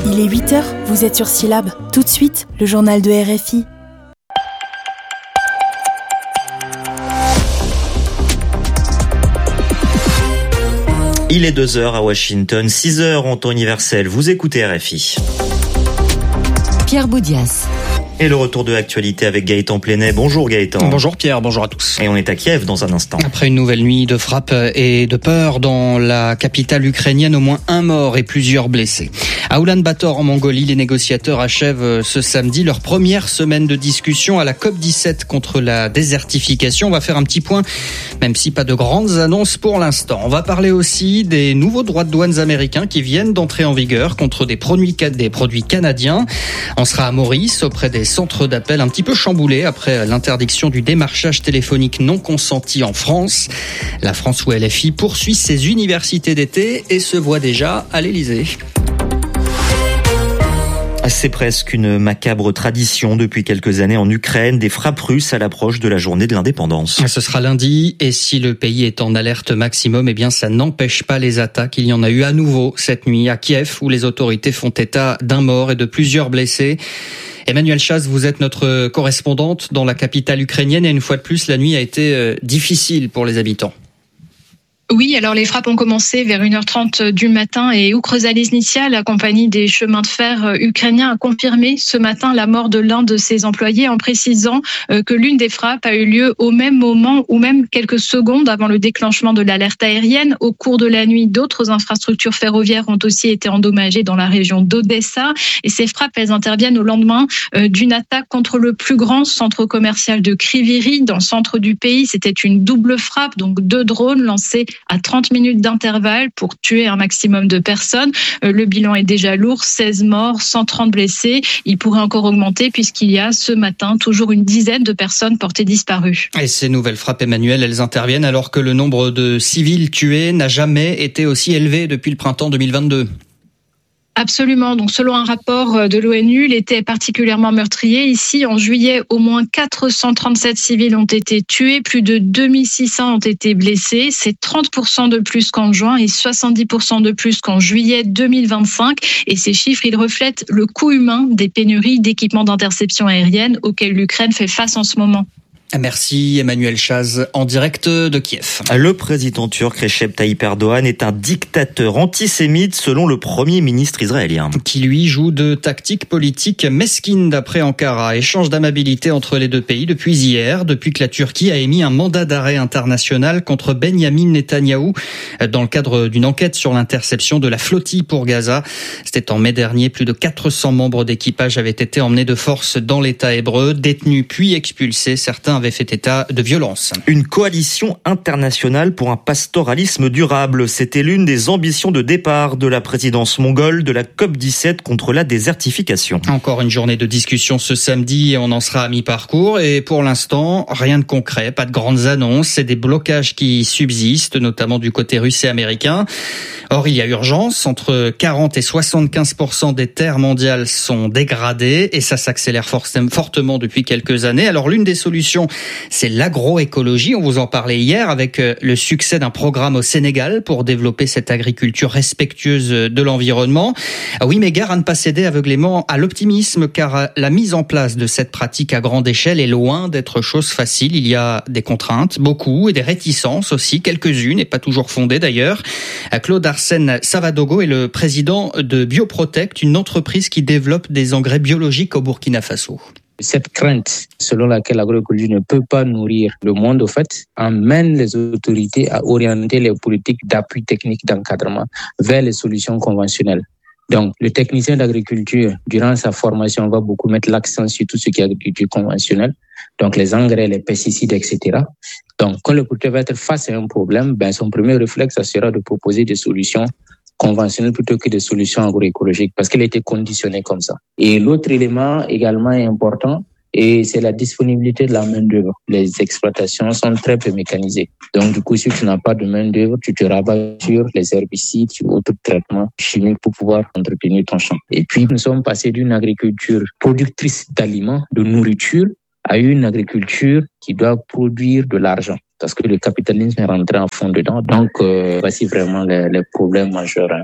Il est 8h, vous êtes sur Syllab. Tout de suite, le journal de RFI. Il est 2h à Washington, 6h en temps universel. Vous écoutez RFI. Pierre Boudias. Et le retour de l'actualité avec Gaëtan Plenet. Bonjour Gaëtan. Bonjour Pierre, bonjour à tous. Et on est à Kiev dans un instant. Après une nouvelle nuit de frappe et de peur dans la capitale ukrainienne, au moins un mort et plusieurs blessés. À Oulan-Bator en Mongolie, les négociateurs achèvent ce samedi leur première semaine de discussion à la COP17 contre la désertification. On va faire un petit point, même si pas de grandes annonces pour l'instant. On va parler aussi des nouveaux droits de douane américains qui viennent d'entrer en vigueur contre des produits canadiens. On sera à Maurice auprès des centres d'appel un petit peu chamboulés après l'interdiction du démarchage téléphonique non consenti en France. La France ou LFI poursuit ses universités d'été et se voit déjà à l'Elysée. C'est presque une macabre tradition depuis quelques années en Ukraine, des frappes russes à l'approche de la journée de l'indépendance. Ce sera lundi et si le pays est en alerte maximum, eh bien ça n'empêche pas les attaques. Il y en a eu à nouveau cette nuit à Kiev où les autorités font état d'un mort et de plusieurs blessés. Emmanuelle Chaz, vous êtes notre correspondante dans la capitale ukrainienne et une fois de plus, la nuit a été difficile pour les habitants. Oui, alors les frappes ont commencé vers 1h30 du matin et Ukrzaliznytsia, la compagnie des chemins de fer ukrainiens, a confirmé ce matin la mort de l'un de ses employés en précisant que l'une des frappes a eu lieu au même moment ou même quelques secondes avant le déclenchement de l'alerte aérienne. Au cours de la nuit, d'autres infrastructures ferroviaires ont aussi été endommagées dans la région d'Odessa et ces frappes, elles interviennent au lendemain d'une attaque contre le plus grand centre commercial de Kryvyi Rih dans le centre du pays. C'était une double frappe, donc 2 drones lancés à 30 minutes d'intervalle pour tuer un maximum de personnes. Le bilan est déjà lourd, 16 morts, 130 blessés. Il pourrait encore augmenter puisqu'il y a ce matin toujours une dizaine de personnes portées disparues. Et ces nouvelles frappes, Emmanuel, elles interviennent alors que le nombre de civils tués n'a jamais été aussi élevé depuis le printemps 2022. Absolument. Donc, selon un rapport de l'ONU, l'été est particulièrement meurtrier. Ici, en juillet, au moins 437 civils ont été tués, plus de 2600 ont été blessés. C'est 30% de plus qu'en juin et 70% de plus qu'en juillet 2025. Et ces chiffres, ils reflètent le coût humain des pénuries d'équipements d'interception aérienne auxquels l'Ukraine fait face en ce moment. Merci Emmanuelle Chaz en direct de Kiev. Le président turc Recep Tayyip Erdogan est un dictateur antisémite selon le premier ministre israélien. Qui lui joue de tactiques politiques mesquines d'après Ankara. Échange d'amabilité entre les deux pays depuis hier, depuis que la Turquie a émis un mandat d'arrêt international contre Benyamin Netanyahou dans le cadre d'une enquête sur l'interception de la flottille pour Gaza. C'était en mai dernier, plus de 400 membres d'équipage avaient été emmenés de force dans l'État hébreu, détenus puis expulsés. Certains avait fait état de violence. Une coalition internationale pour un pastoralisme durable. C'était l'une des ambitions de départ de la présidence mongole de la COP17 contre la désertification. Encore une journée de discussion ce samedi et on en sera à mi-parcours. Et pour l'instant, rien de concret, pas de grandes annonces. C'est des blocages qui subsistent, notamment du côté russe et américain. Or, il y a urgence. Entre 40 et 75% des terres mondiales sont dégradées et ça s'accélère fortement depuis quelques années. Alors, l'une des solutions, c'est l'agroécologie. On vous en parlait hier avec le succès d'un programme au Sénégal pour développer cette agriculture respectueuse de l'environnement. Oui, mais gare à ne pas céder aveuglément à l'optimisme car la mise en place de cette pratique à grande échelle est loin d'être chose facile. Il y a des contraintes, beaucoup, et des réticences aussi, quelques-unes, et pas toujours fondées d'ailleurs. Claude Arsène Savadogo est le président de Bioprotect, une entreprise qui développe des engrais biologiques au Burkina Faso. Cette crainte selon laquelle l'agroécologie ne peut pas nourrir le monde, au fait, amène les autorités à orienter les politiques d'appui technique d'encadrement vers les solutions conventionnelles. Donc, le technicien d'agriculture, durant sa formation, va beaucoup mettre l'accent sur tout ce qui est agriculture conventionnelle, donc les engrais, les pesticides, etc. Donc, quand le producteur va être face à un problème, son premier réflexe, ça sera de proposer des solutions conventionnelles plutôt que des solutions agroécologiques parce qu'elle a été conditionnée comme ça. Et l'autre élément également important, et c'est la disponibilité de la main-d'œuvre. Les exploitations sont très peu mécanisées. Donc, du coup, si tu n'as pas de main-d'œuvre, tu te rabats sur les herbicides, sur autres traitements chimiques pour pouvoir entretenir ton champ. Et puis, nous sommes passés d'une agriculture productrice d'aliments, de nourriture, à une agriculture qui doit produire de l'argent. Parce que le capitalisme est rentré en fond dedans. Donc, voici vraiment les problèmes majeurs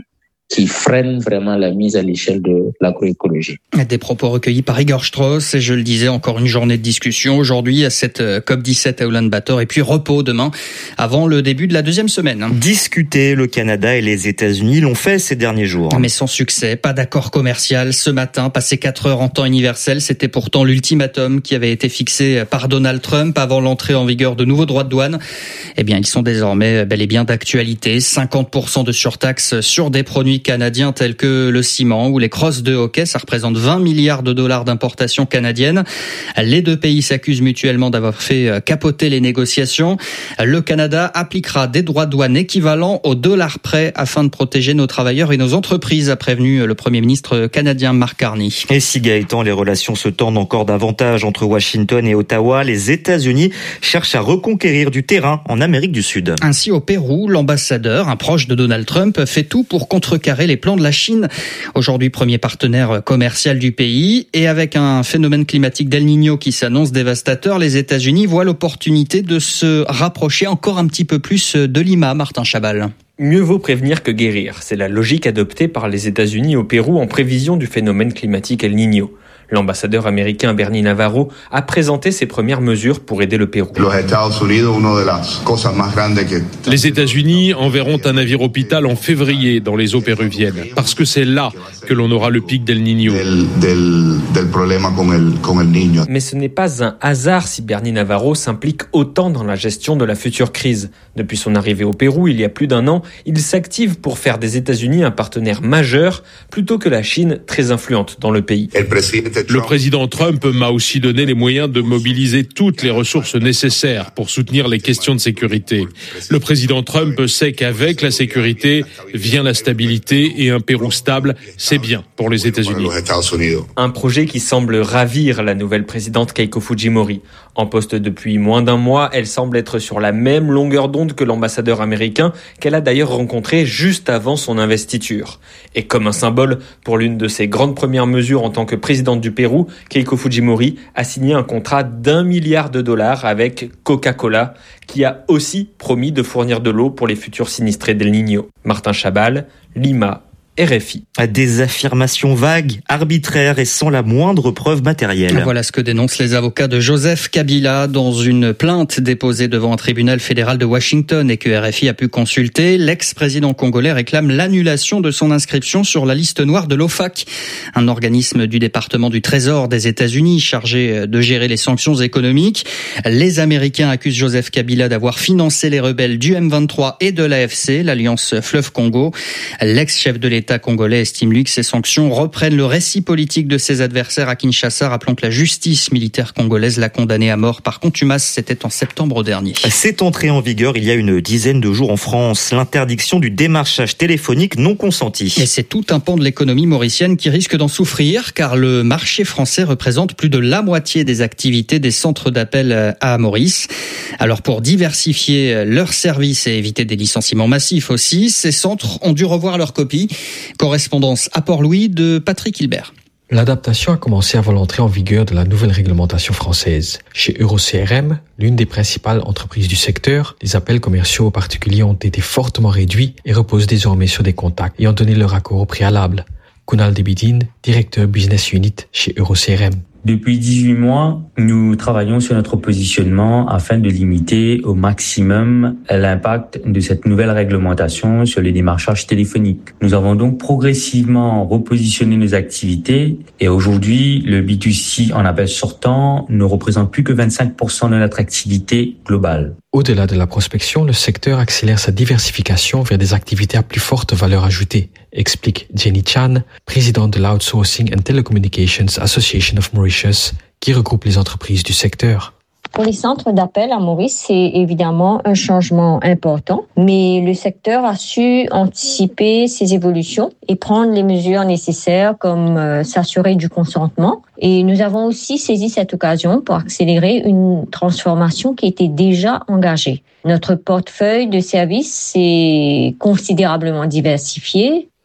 qui freinent vraiment la mise à l'échelle de l'agroécologie. Des propos recueillis par Igor Strauss, et je le disais, encore une journée de discussion aujourd'hui à cette COP17 à Ulaanbaatar, et puis repos demain avant le début de la deuxième semaine. Discuter, le Canada et les États-Unis l'ont fait ces derniers jours. Mais sans succès, pas d'accord commercial ce matin, passé 4 heures en temps universel. C'était pourtant l'ultimatum qui avait été fixé par Donald Trump avant l'entrée en vigueur de nouveaux droits de douane. Eh bien, ils sont désormais bel et bien d'actualité. 50% de surtaxe sur des produits canadiens tels que le ciment ou les crosses de hockey. Ça représente 20 milliards de dollars d'importation canadienne. Les deux pays s'accusent mutuellement d'avoir fait capoter les négociations. Le Canada appliquera des droits de douane équivalents au dollar près afin de protéger nos travailleurs et nos entreprises, a prévenu le Premier ministre canadien Mark Carney. Et si Gaëtan, les relations se tendent encore davantage entre Washington et Ottawa, les États-Unis cherchent à reconquérir du terrain en Amérique du Sud. Ainsi, au Pérou, l'ambassadeur, un proche de Donald Trump, fait tout pour contrecarrer les plans de la Chine, aujourd'hui premier partenaire commercial du pays. Et avec un phénomène climatique d'El Niño qui s'annonce dévastateur, les États-Unis voient l'opportunité de se rapprocher encore un petit peu plus de Lima. Martin Chabal. Mieux vaut prévenir que guérir. C'est la logique adoptée par les États-Unis au Pérou en prévision du phénomène climatique El Niño. L'ambassadeur américain Bernie Navarro a présenté ses premières mesures pour aider le Pérou. Les États-Unis enverront un navire hôpital en février dans les eaux péruviennes, parce que c'est là que l'on aura le pic d'El Niño. Mais ce n'est pas un hasard si Bernie Navarro s'implique autant dans la gestion de la future crise. Depuis son arrivée au Pérou il y a plus d'un an, il s'active pour faire des États-Unis un partenaire majeur, plutôt que la Chine très influente dans le pays. Le président Trump m'a aussi donné les moyens de mobiliser toutes les ressources nécessaires pour soutenir les questions de sécurité. Le président Trump sait qu'avec la sécurité vient la stabilité, et un Pérou stable, c'est bien pour les États-Unis. Un projet qui semble ravir la nouvelle présidente Keiko Fujimori. En poste depuis moins d'un mois, elle semble être sur la même longueur d'onde que l'ambassadeur américain, qu'elle a d'ailleurs rencontré juste avant son investiture. Et comme un symbole pour l'une de ses grandes premières mesures en tant que présidente du Pérou, Keiko Fujimori a signé un contrat d'1 milliard de dollars avec Coca-Cola, qui a aussi promis de fournir de l'eau pour les futurs sinistrés d'El Niño. Martin Chabal, Lima, RFI. Des affirmations vagues, arbitraires et sans la moindre preuve matérielle. Voilà ce que dénoncent les avocats de Joseph Kabila dans une plainte déposée devant un tribunal fédéral de Washington et que RFI a pu consulter. L'ex-président congolais réclame l'annulation de son inscription sur la liste noire de l'OFAC, un organisme du département du Trésor des États-Unis chargé de gérer les sanctions économiques. Les Américains accusent Joseph Kabila d'avoir financé les rebelles du M23 et de l'AFC, l'Alliance Fleuve Congo. L'ex-chef de l'État congolais estime, lui, que ces sanctions reprennent le récit politique de ses adversaires à Kinshasa, rappelant que la justice militaire congolaise l'a condamné à mort par contumace. C'était en septembre dernier. C'est entré en vigueur il y a une dizaine de jours en France, l'interdiction du démarchage téléphonique non consenti. Et c'est tout un pan de l'économie mauricienne qui risque d'en souffrir, car le marché français représente plus de la moitié des activités des centres d'appel à Maurice. Alors pour diversifier leurs services et éviter des licenciements massifs aussi, ces centres ont dû revoir leur copie. Correspondance à Port-Louis de Patrick Hilbert. L'adaptation a commencé avant l'entrée en vigueur de la nouvelle réglementation française. Chez EuroCRM, l'une des principales entreprises du secteur, les appels commerciaux aux particuliers ont été fortement réduits et reposent désormais sur des contacts ayant donné leur accord au préalable. Kunal Debidine, directeur Business Unit chez EuroCRM. Depuis 18 mois, nous travaillons sur notre positionnement afin de limiter au maximum l'impact de cette nouvelle réglementation sur les démarchages téléphoniques. Nous avons donc progressivement repositionné nos activités et aujourd'hui, le B2C en appel sortant ne représente plus que 25% de notre activité globale. Au-delà de la prospection, le secteur accélère sa diversification vers des activités à plus forte valeur ajoutée, explique Jenny Chan, présidente de l'Outsourcing and Telecommunications Association of Mauritius, qui regroupe les entreprises du secteur. Pour les centres d'appel à Maurice, c'est évidemment un changement important, mais le secteur a su anticiper ces évolutions et prendre les mesures nécessaires comme s'assurer du consentement. Et nous avons aussi saisi cette occasion pour accélérer une transformation qui était déjà engagée. Notre portefeuille de services s'est considérablement diversifié.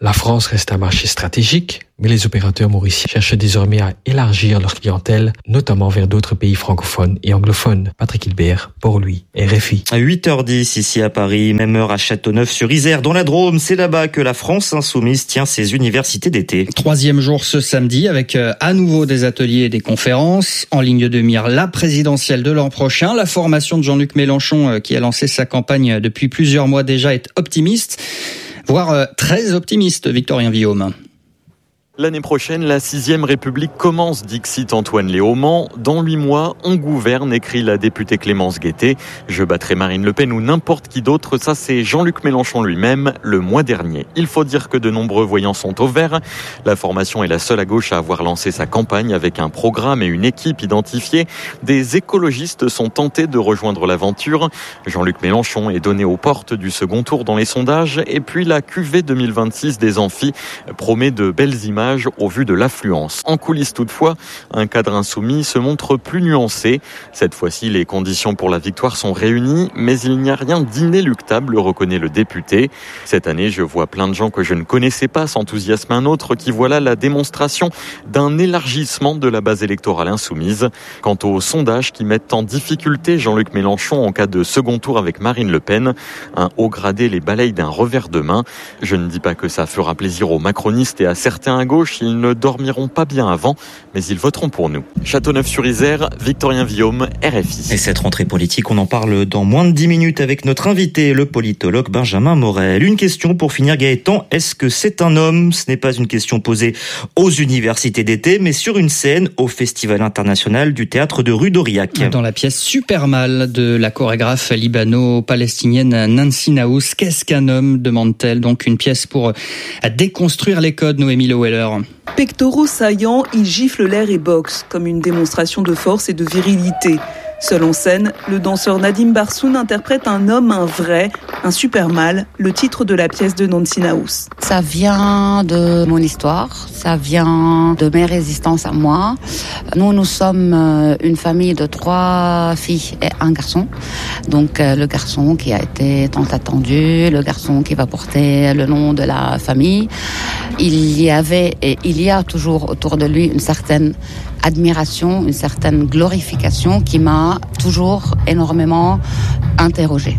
La France reste un marché stratégique, mais les opérateurs mauriciens cherchent désormais à élargir leur clientèle, notamment vers d'autres pays francophones et anglophones. Patrick Hilbert, Port-Louis, RFI. À 8h10 ici à Paris, même heure à Châteauneuf-sur-Isère, dans la Drôme. C'est là-bas que la France insoumise tient ses universités d'été. 3e jour ce samedi avec à nouveau des ateliers et des conférences. En ligne de mire, la présidentielle de l'an prochain. La formation de Jean-Luc Mélenchon, qui a lancé sa campagne depuis plusieurs mois déjà, est optimiste. Voire très optimiste, Victorien Villaume. L'année prochaine, la 6e République commence, dixit Antoine Léaumont. Dans 8 mois, on gouverne, écrit la députée Clémence Guettet. Je battrai Marine Le Pen ou n'importe qui d'autre, ça c'est Jean-Luc Mélenchon lui-même, le mois dernier. Il faut dire que de nombreux voyants sont au vert. La formation est la seule à gauche à avoir lancé sa campagne avec un programme et une équipe identifiée. Des écologistes sont tentés de rejoindre l'aventure. Jean-Luc Mélenchon est donné aux portes du second tour dans les sondages. Et puis la QV 2026 des Amphis promet de belles images au vu de l'affluence. En coulisses toutefois, un cadre insoumis se montre plus nuancé. Cette fois-ci, les conditions pour la victoire sont réunies, mais il n'y a rien d'inéluctable, reconnaît le député. Cette année, je vois plein de gens que je ne connaissais pas, s'enthousiasme un autre qui voit là la démonstration d'un élargissement de la base électorale insoumise. Quant aux sondages qui mettent en difficulté Jean-Luc Mélenchon en cas de second tour avec Marine Le Pen, un haut gradé les balaye d'un revers de main. Je ne dis pas que ça fera plaisir aux macronistes et à certains à gauche, ils ne dormiront pas bien avant, mais ils voteront pour nous. Châteauneuf-sur-Isère, Victorien Villaume, RFI. Et cette rentrée politique, on en parle dans moins de 10 minutes avec notre invité, le politologue Benjamin Morel. Une question pour finir, Gaëtan, est-ce que c'est un homme ? Ce n'est pas une question posée aux universités d'été, mais sur une scène au Festival international du théâtre de rue d'Aurillac. Dans la pièce Super Mal de la chorégraphe libano-palestinienne Nancy Naous, qu'est-ce qu'un homme, demande-t-elle. Donc une pièce pour déconstruire les codes, Noémie Leweller. Pectoraux saillants, il gifle l'air et boxe, comme une démonstration de force et de virilité. Seul en scène, le danseur Nadim Barsoun interprète un homme, un vrai, un super mal, le titre de la pièce de Nancy Naous. Ça vient de mon histoire, ça vient de mes résistances à moi. Nous sommes une famille de 3 filles et un garçon. Donc le garçon qui a été tant attendu, le garçon qui va porter le nom de la famille. Il y avait et il y a toujours autour de lui une certaine admiration, une certaine glorification qui m'a toujours énormément interrogée.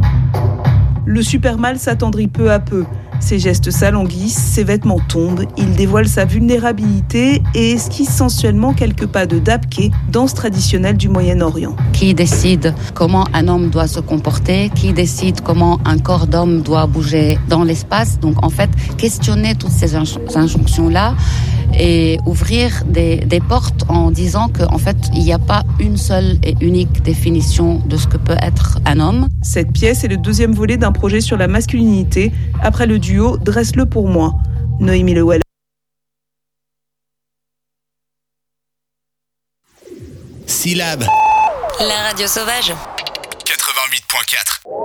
Le super mal s'attendrit peu à peu. Ses gestes s'alanguissent, ses vêtements tombent, il dévoile sa vulnérabilité et esquisse sensuellement quelques pas de dabke, danse traditionnelle du Moyen-Orient. Qui décide comment un homme doit se comporter, qui décide comment un corps d'homme doit bouger dans l'espace. Donc en fait, questionner toutes ces injonctions-là et ouvrir des portes en disant qu'en fait, il n'y a pas une seule et unique définition de ce que peut être un homme. Cette pièce est le 2e volet d'un projet sur la masculinité, après le duo Dresse-le pour moi. Noémie Leweller. Syllabe. La radio sauvage. 88.4.